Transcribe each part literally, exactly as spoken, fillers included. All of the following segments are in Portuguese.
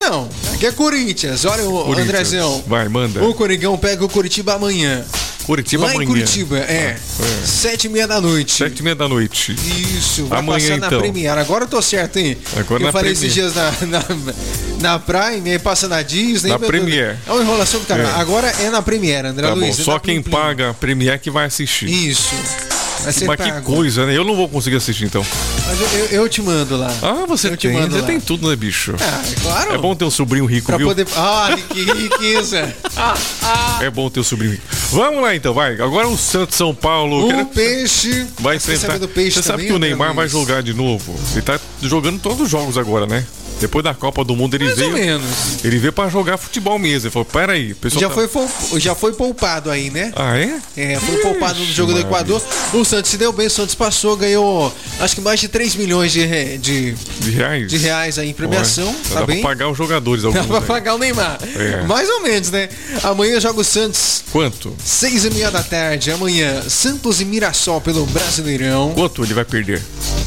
não. Aqui é Corinthians. Olha o Corinthians. Andrezão. Vai, manda. O Coringão pega o Curitiba amanhã. Curitiba Lá amanhã. em Curitiba, é. Ah, é. Sete e meia da noite. Sete e meia da noite. Isso, vai Amanhã, passar na então. Premier. Agora eu tô certo, hein? Agora eu na falei Premier. esses dias na, na, na Prime, aí passa na Disney. Na meu Deus. Premier. É uma enrolação do cara. É. Agora é na Premier, André Tá Luiz. bom, é só na quem Plim Plim. paga a Premier que vai assistir. Isso. Vai ser Mas que pago. coisa, né? Eu não vou conseguir assistir, então. Mas eu, eu, eu te mando lá. Ah, você eu te tem. mando Você lá. tem tudo, né, bicho? Ah, é claro. É bom ter um sobrinho rico, Pra viu? poder... Ah, que riqueza. É bom ter um sobrinho rico. Vamos lá, então, vai. Agora o Santos São Paulo. O Quero- peixe. Vai Você enfrentar. sabe do peixe Você sabe também, que o André Neymar Luiz? vai jogar de novo. Ele tá jogando todos os jogos agora, né? Depois da Copa do Mundo, ele Mais veio. ou menos. Ele veio pra jogar futebol mesmo. Ele falou: peraí, o pessoal. Já, tá- foi, pou- já foi poupado aí, né? Ah, é? É, foi poupado no jogo do Ixi, Equador. O Santos se deu bem, o Santos passou, ganhou acho que mais de três milhões de, re- de, De reais? de reais aí em premiação. Olha, Tá dá bem? pra pagar os jogadores Dá alguns pra aí. pagar o Neymar. É. Mais ou menos, né? Amanhã joga o Santos, Quanto? seis e meia da tarde. Amanhã, Santos e Mirassol pelo Brasileirão. Quanto ele vai perder?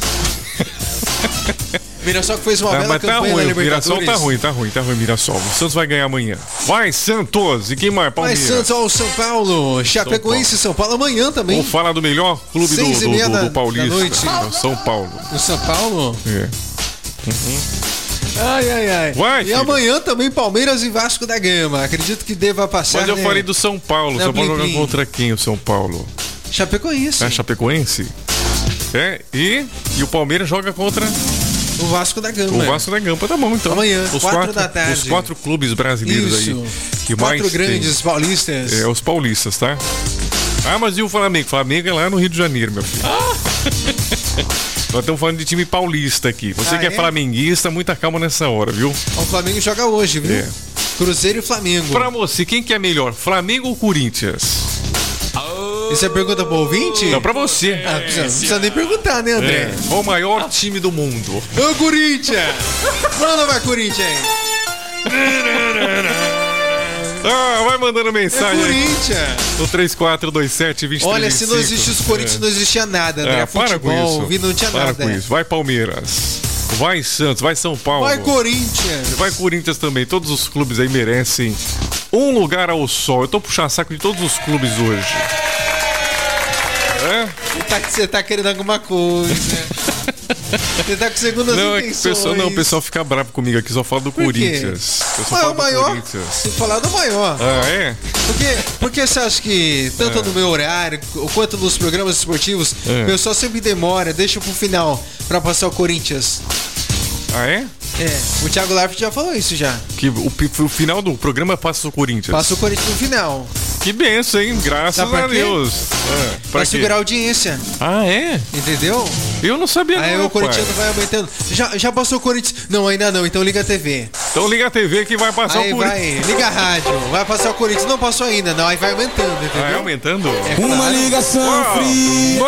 Mirassol que fez uma Ah, bela mas tá campanha na ruim, o Mirassol Libertadores. tá ruim, tá ruim, tá ruim, Mirassol. O Santos vai ganhar amanhã. Vai, Santos! E quem mais? Mas Palmeiras. Santos ao São Paulo, Chapecoense e São Paulo amanhã também. Vamos falar do melhor clube do, Seis e do, meia do, da- do Paulista. da noite. É o São Paulo. O São Paulo? É. Ai, ai, ai. Vai, e filho. amanhã também Palmeiras e Vasco da Gama. Acredito que deva passar. Mas eu né? falei do São Paulo. Não, São Paulo Plim, joga Plim. contra quem, o São Paulo? Chapecoense. É Chapecoense? É, e, e o Palmeiras joga contra O Vasco da Gama. o Vasco da Gama. Tá bom, então. Amanhã, os quatro quatro, da tarde. Os quatro clubes brasileiros Isso. aí. Que Quatro mais grandes paulistas. tem. É, os paulistas, tá? Ah, mas e o Flamengo? Flamengo é lá no Rio de Janeiro, meu filho. Nós estamos falando de time paulista aqui. Você Ah, que é, é? flamenguista, muita calma nessa hora, viu? O Flamengo joga hoje, viu? É. Cruzeiro e Flamengo. Pra você, quem que é melhor? Flamengo ou Corinthians? Essa é pergunta pro ouvinte? Não, pra você. Ah, precisa, não precisa nem perguntar, né, André? É. Qual o maior time do mundo? Ô, Corinthians! Manda vai, Corinthians! Ah, vai mandando É mensagem aí Corinthians! no três quatro dois sete, dois três Olha, dois se cinco. não existisse os Corinthians, não existia nada, André. É, para com Futebol, isso. vida não tinha para nada. com isso. Vai Palmeiras. Vai Santos, vai São Paulo. Vai, Corinthians! Vai Corinthians também. Todos os clubes aí merecem um lugar ao sol. Eu tô puxando saco de todos os clubes hoje. É? Tá que você tá querendo alguma coisa. Você tá com segundas Não, é que o intenções. pessoal, não, o pessoal fica bravo comigo aqui, só fala do Por quê? Corinthians. Eu só Mas é falo o do maior. Corinthians. Se falar do maior. Ah, é? Porque, porque você acha que, tanto no meu horário quanto nos programas esportivos, É. o pessoal sempre demora, deixa pro final pra passar o Corinthians. Ah, é? É, o Thiago Leifert já falou isso já. Que o, pi- o final do programa passa o Corinthians. Passa o Corinthians no final. Que benção, hein? Graças Sabe pra a quê? Deus. É, pra Pra quê? segurar a audiência, Ah, é? entendeu? Eu não sabia Aí não, o Corinthians pai. vai aumentando. Já, já passou o Corinthians? Não, ainda não, então liga a T V. Então liga a T V que vai passar Aí o Corinthians. vai, liga a rádio, vai passar o Corinthians. Não passou ainda, não, aí vai aumentando, Ah, é entendeu? aumentando? É Uma claro. ligação Uau. fria.